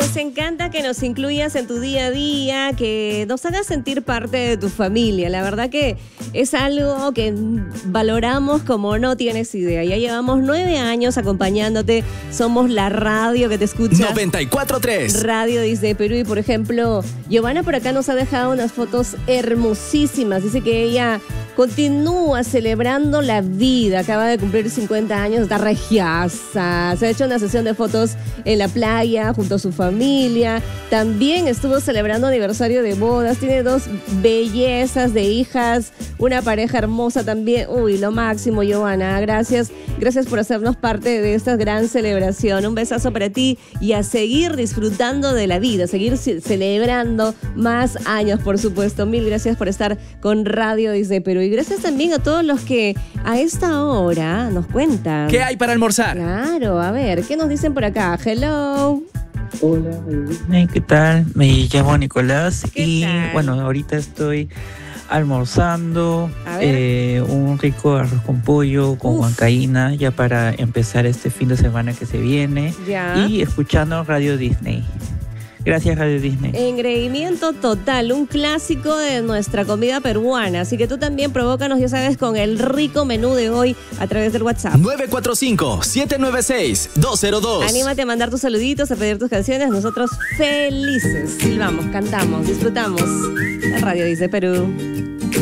Nos encanta que nos incluyas en tu día a día, que nos hagas sentir parte de tu familia. La verdad que es algo que valoramos como no tienes idea. Ya llevamos 9 años acompañándote. Somos la radio que te escucha. 94.3 Radio Disney Perú. Y por ejemplo, Giovanna por acá nos ha dejado unas fotos hermosísimas. Dice que ella continúa celebrando la vida. Acaba de cumplir 50 años, está regiaza. Se ha hecho una sesión de fotos en la playa junto a su familia. También estuvo celebrando aniversario de bodas. Tiene 2 bellezas de hijas, una pareja hermosa también. Uy, lo máximo, Giovanna. Gracias por hacernos parte de esta gran celebración. Un besazo para ti y a seguir disfrutando de la vida, seguir celebrando más años, por supuesto. Mil gracias por estar con Radio Disney Perú. Y gracias también a todos los que a esta hora nos cuentan. ¿Qué hay para almorzar? Claro, a ver, ¿qué nos dicen por acá? Hello. Hola, Disney, ¿qué tal? Me llamo Nicolás y tal? bueno, ahorita estoy almorzando un rico arroz con pollo con huancaína ya para empezar este fin de semana que se viene y escuchando Radio Disney. Gracias, Radio Disney. Engreimiento total, un clásico de nuestra comida peruana. Así que tú también provócanos, ya sabes, con el rico menú de hoy a través del WhatsApp. 945-796-202. Anímate a mandar tus saluditos, a pedir tus canciones. Nosotros felices. Silbamos, cantamos, disfrutamos. La Radio Disney Perú.